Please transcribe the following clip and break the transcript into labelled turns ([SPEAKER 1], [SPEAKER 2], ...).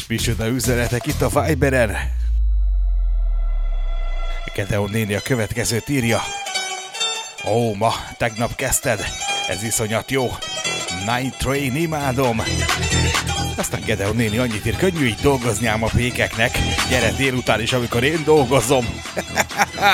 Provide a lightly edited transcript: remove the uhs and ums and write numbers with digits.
[SPEAKER 1] Micsoda üzenetek itt a Viberen. Gedeon néni a következőt írja. Ó, ma, tegnap kezdted. Ez iszonyat jó. Night Train, imádom. Aztán Gedeon néni annyit ír, könnyű így dolgozni ám a pékeknek. Gyere délután is, amikor én dolgozom.